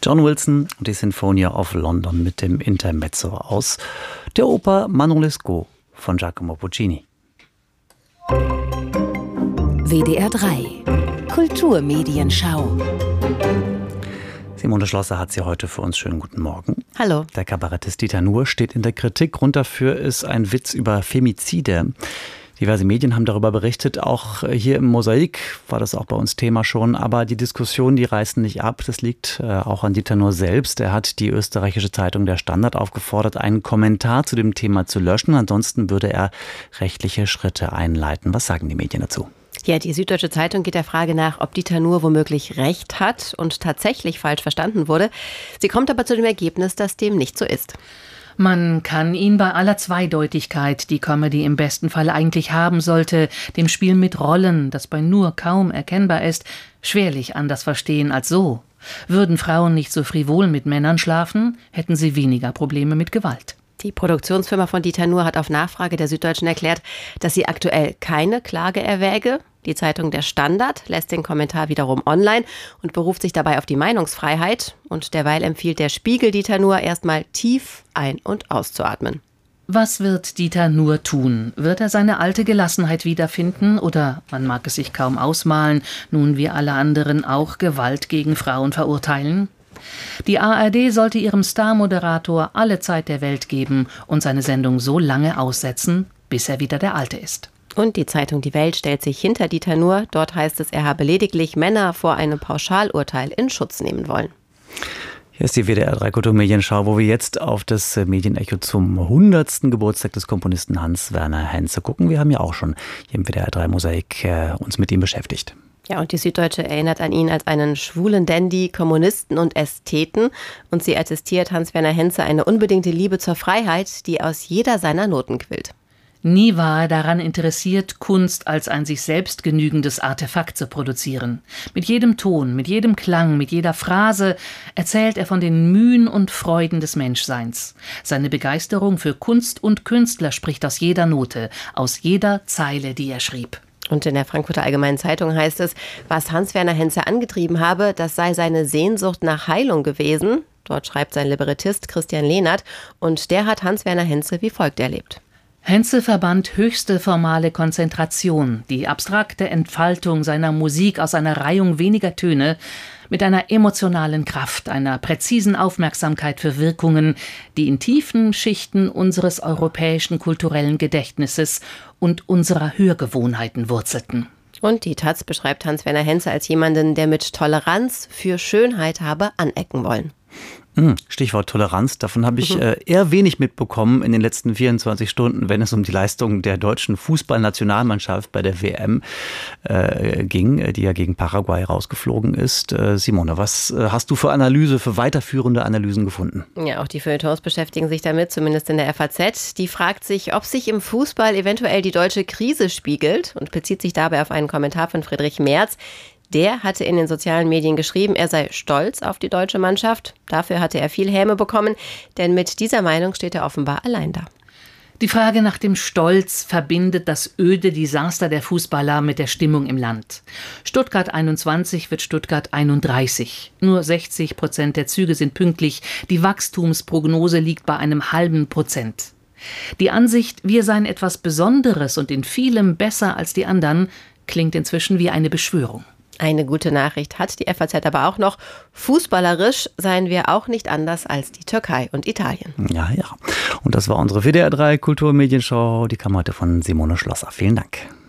John Wilson und die Sinfonia of London mit dem Intermezzo aus der Oper Manon-Lescaut von Giacomo Puccini. WDR 3 Kulturmedienschau. Simone Schlosser hat sie heute für uns. Schönen guten Morgen. Hallo. Der Kabarettist Dieter Nuhr steht in der Kritik. Grund dafür ist ein Witz über Femizide. Diverse Medien haben darüber berichtet, auch hier im Mosaik war das auch bei uns Thema schon, aber die Diskussionen, die reißen nicht ab. Das liegt auch an Dieter Nuhr selbst. Er hat die österreichische Zeitung Der Standard aufgefordert, einen Kommentar zu dem Thema zu löschen. Ansonsten würde er rechtliche Schritte einleiten. Was sagen die Medien dazu? Ja, die Süddeutsche Zeitung geht der Frage nach, ob Dieter Nuhr womöglich Recht hat und tatsächlich falsch verstanden wurde. Sie kommt aber zu dem Ergebnis, dass dem nicht so ist. Man kann ihn bei aller Zweideutigkeit, die Comedy im besten Fall eigentlich haben sollte, dem Spiel mit Rollen, das bei Nuhr kaum erkennbar ist, schwerlich anders verstehen als so. Würden Frauen nicht so frivol mit Männern schlafen, hätten sie weniger Probleme mit Gewalt. Die Produktionsfirma von Dieter Nuhr hat auf Nachfrage der Süddeutschen erklärt, dass sie aktuell keine Klage erwäge. Die Zeitung Der Standard lässt den Kommentar wiederum online und beruft sich dabei auf die Meinungsfreiheit. Und derweil empfiehlt der Spiegel Dieter Nuhr erstmal tief ein- und auszuatmen. Was wird Dieter Nuhr tun? Wird er seine alte Gelassenheit wiederfinden oder, man mag es sich kaum ausmalen, nun wie alle anderen auch Gewalt gegen Frauen verurteilen? Die ARD sollte ihrem Star-Moderator alle Zeit der Welt geben und seine Sendung so lange aussetzen, bis er wieder der Alte ist. Und die Zeitung Die Welt stellt sich hinter Dieter Nuhr. Dort heißt es, er habe lediglich Männer vor einem Pauschalurteil in Schutz nehmen wollen. Hier ist die WDR 3 Kulturmedienschau, wo wir jetzt auf das Medienecho zum 100. Geburtstag des Komponisten Hans-Werner Henze gucken. Wir haben ja auch schon hier im WDR 3 Mosaik uns mit ihm beschäftigt. Ja, und die Süddeutsche erinnert an ihn als einen schwulen Dandy, Kommunisten und Ästheten. Und sie attestiert Hans-Werner Henze eine unbedingte Liebe zur Freiheit, die aus jeder seiner Noten quillt. Nie war er daran interessiert, Kunst als ein sich selbst genügendes Artefakt zu produzieren. Mit jedem Ton, mit jedem Klang, mit jeder Phrase erzählt er von den Mühen und Freuden des Menschseins. Seine Begeisterung für Kunst und Künstler spricht aus jeder Note, aus jeder Zeile, die er schrieb. Und in der Frankfurter Allgemeinen Zeitung heißt es, was Hans-Werner Henze angetrieben habe, das sei seine Sehnsucht nach Heilung gewesen. Dort schreibt sein Librettist Christian Lehnert. Und der hat Hans-Werner Henze wie folgt erlebt. Henze verband höchste formale Konzentration, die abstrakte Entfaltung seiner Musik aus einer Reihung weniger Töne, mit einer emotionalen Kraft, einer präzisen Aufmerksamkeit für Wirkungen, die in tiefen Schichten unseres europäischen kulturellen Gedächtnisses und unserer Hörgewohnheiten wurzelten. Und die taz beschreibt Hans-Werner Henze als jemanden, der mit Toleranz für Schönheit habe anecken wollen. Stichwort Toleranz, davon habe ich eher wenig mitbekommen in den letzten 24 Stunden, wenn es um die Leistung der deutschen Fußballnationalmannschaft bei der WM ging, die ja gegen Paraguay rausgeflogen ist. Simone, was hast du für weiterführende Analysen gefunden? Ja, auch die Feuilletons beschäftigen sich damit, zumindest in der FAZ. Die fragt sich, ob sich im Fußball eventuell die deutsche Krise spiegelt und bezieht sich dabei auf einen Kommentar von Friedrich Merz. Der hatte in den sozialen Medien geschrieben, er sei stolz auf die deutsche Mannschaft. Dafür hatte er viel Häme bekommen, denn mit dieser Meinung steht er offenbar allein da. Die Frage nach dem Stolz verbindet das öde Desaster der Fußballer mit der Stimmung im Land. Stuttgart 21 wird Stuttgart 31. Nur 60% der Züge sind pünktlich. Die Wachstumsprognose liegt bei einem %0,5%. Die Ansicht, wir seien etwas Besonderes und in vielem besser als die anderen, klingt inzwischen wie eine Beschwörung. Eine gute Nachricht hat die FAZ aber auch noch. Fußballerisch seien wir auch nicht anders als die Türkei und Italien. Ja. Und das war unsere WDR 3 Kulturmedienschau. Die kam heute von Simone Schlosser. Vielen Dank.